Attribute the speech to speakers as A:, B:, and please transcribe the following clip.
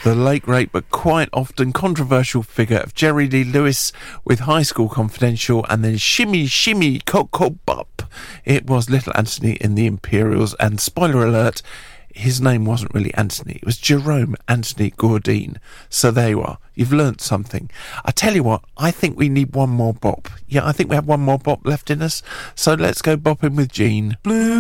A: The late great but quite often controversial figure of Jerry Lee Lewis with High School Confidential, and then Shimmy Shimmy Coco Bop. It was Little Anthony in the Imperials, and spoiler alert, his name wasn't really Anthony, it was Jerome Anthony Gourdine. So there you are, you've learnt something. I tell you what, I think we need one more bop. Yeah, I think we have one more bop left in us, so let's go bopping with Gene. Blue